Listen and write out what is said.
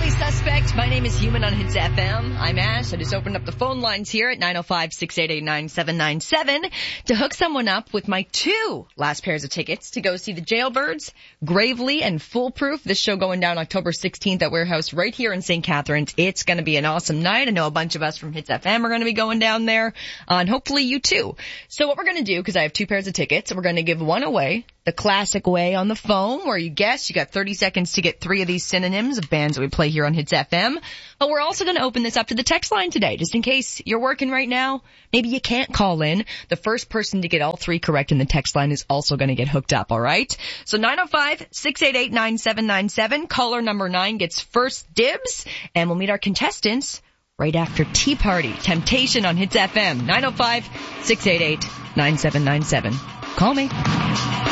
Usually Suspect. My name is Human on Hits FM. I'm Ash. I just opened up the phone lines here at 905-688-9797 to hook someone up with my 2 last pairs of tickets to go see the Jailbirds, Gravely, and Foolproof. This show going down October 16th at Warehouse right here in St. Catharines. It's going to be an awesome night. I know a bunch of us from Hits FM are going to be going down there, and hopefully you too. So what we're going to do, because I have 2 pairs of tickets, we're going to give one away the classic way on the phone, where you guess. You got 30 seconds to get 3 of these synonyms of bands that we play here on Hits FM. But we're also going to open this up to the text line today, just in case you're working right now. Maybe you can't call in. The first person to get all 3 correct in the text line is also going to get hooked up, all right? So 905-688-9797. Caller number 9 gets first dibs, and we'll meet our contestants right after Tea Party, Temptation on Hits FM. 905-688-9797. Call me.